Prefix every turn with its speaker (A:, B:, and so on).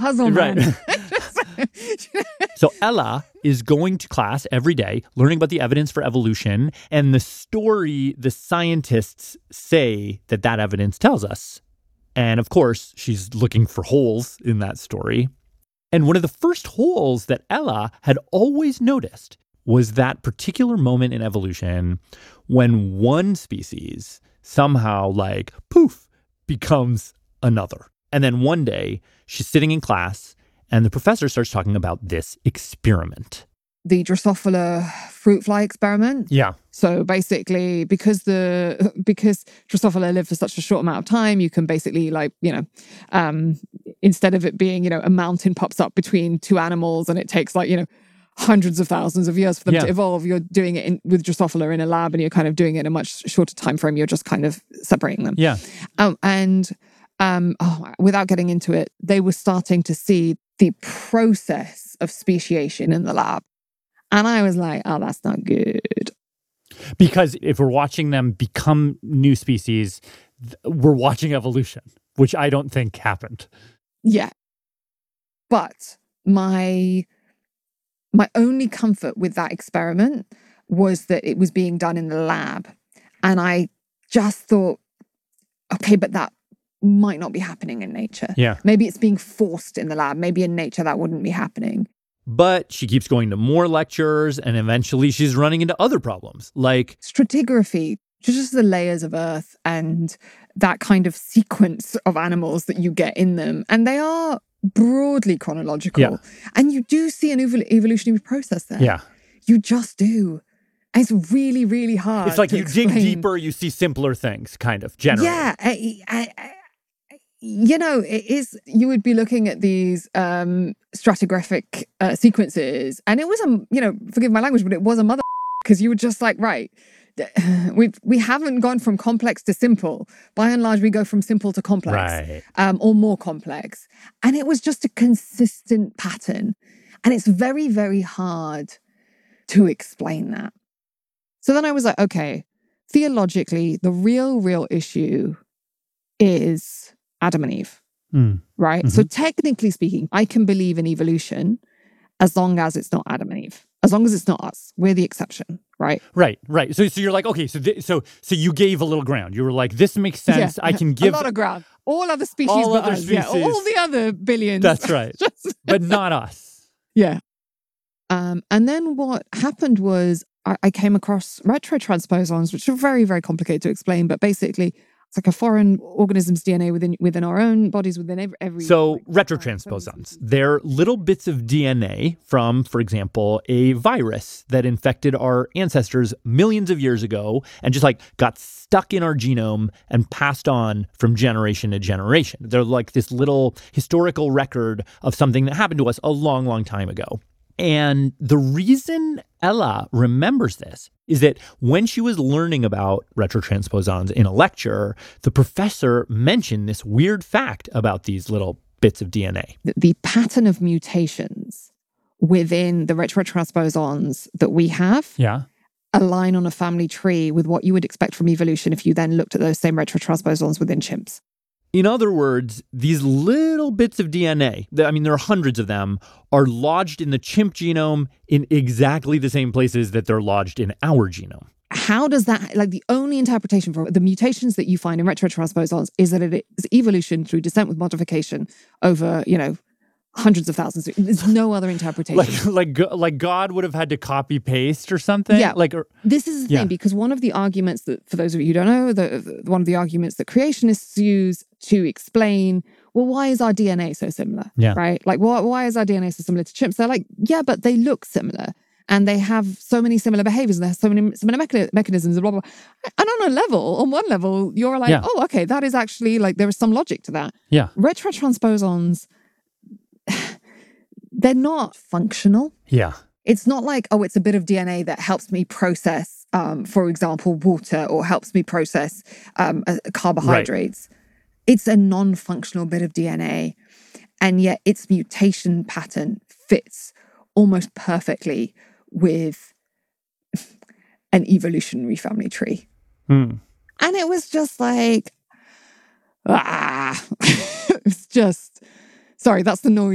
A: puzzle, man.
B: Right. So Ella is going to class every day, learning about the evidence for evolution, and the story the scientists say that evidence tells us. And of course, she's looking for holes in that story. And one of the first holes that Ella had always noticed was that particular moment in evolution when one species somehow, like, poof, becomes another. And then one day, she's sitting in class, and the professor starts talking about this experiment.
A: The Drosophila fruit fly experiment.
B: Yeah.
A: So basically, because Drosophila live for such a short amount of time, you can basically, instead of it being, a mountain pops up between two animals and it takes hundreds of thousands of years for them to evolve, you're doing it with Drosophila in a lab, and you're kind of doing it in a much shorter time frame. You're just kind of separating them.
B: Yeah.
A: Without getting into it, they were starting to see the process of speciation in the lab. And I was like, oh, that's not good.
B: Because if we're watching them become new species, we're watching evolution, which I don't think happened.
A: Yeah. But my only comfort with that experiment was that it was being done in the lab. And I just thought, okay, but that might not be happening in nature.
B: Yeah.
A: Maybe it's being forced in the lab. Maybe in nature that wouldn't be happening.
B: But she keeps going to more lectures, and eventually she's running into other problems, like
A: stratigraphy, just the layers of Earth and that kind of sequence of animals that you get in them. And they are broadly chronological.
B: Yeah.
A: And you do see an evolutionary process there.
B: Yeah.
A: You just do. And it's really, really hard.
B: It's like
A: to
B: you
A: explain.
B: dig deeper, you see simpler things, kind of, generally.
A: Yeah. It is, you would be looking at these stratigraphic sequences, and it was forgive my language, but it was a mother, because you were just like, right, we haven't gone from complex to simple. By and large, we go from simple to complex,
B: right.
A: Or more complex. And it was just a consistent pattern. And it's very, very hard to explain that. So then I was like, okay, theologically, the real issue is Adam and Eve, right?
B: Mm-hmm.
A: So technically speaking, I can believe in evolution as long as it's not Adam and Eve, as long as it's not us. We're the exception, right?
B: Right. So you're like, okay, so you gave a little ground. You were like, this makes sense.
A: Yeah.
B: I can give
A: a lot of ground. All other species
B: all
A: but
B: other
A: us.
B: species.
A: Yeah, all the other billions.
B: That's right. But not us.
A: Yeah. And then what happened was I came across retrotransposons, which are very, very complicated to explain, but basically it's like a foreign organism's DNA within our own bodies, within every...
B: So retrotransposons, they're little bits of DNA from, for example, a virus that infected our ancestors millions of years ago and just got stuck in our genome and passed on from generation to generation. They're like this little historical record of something that happened to us a long, long time ago. And the reason Ella remembers this is that when she was learning about retrotransposons in a lecture, the professor mentioned this weird fact about these little bits of DNA.
A: The pattern of mutations within the retrotransposons that we have align on a family tree with what you would expect from evolution if you then looked at those same retrotransposons within chimps.
B: In other words, these little bits of DNA, there are hundreds of them, are lodged in the chimp genome in exactly the same places that they're lodged in our genome.
A: How does that, the only interpretation for the mutations that you find in retrotransposons is that it is evolution through descent with modification over, hundreds of thousands. There's no other interpretation.
B: Like God would have had to copy paste or something?
A: Yeah. This is the thing, because one of the arguments that, for those of you who don't know, one of the arguments that creationists use to explain, well, why is our DNA so similar?
B: Yeah.
A: Right? Why is our DNA so similar to chimps? They're like, yeah, but they look similar. And they have so many similar behaviors, and they have so many similar mechanisms, and blah, blah, blah. And on one level, you're like, oh, okay, that is actually, there is some logic to that.
B: Yeah.
A: Retrotransposons, they're not functional.
B: Yeah.
A: It's not like, it's a bit of DNA that helps me process, for example, water, or helps me process carbohydrates. Right. It's a non-functional bit of DNA. And yet its mutation pattern fits almost perfectly with an evolutionary family tree. And it was just like, it's just, sorry, that's the noise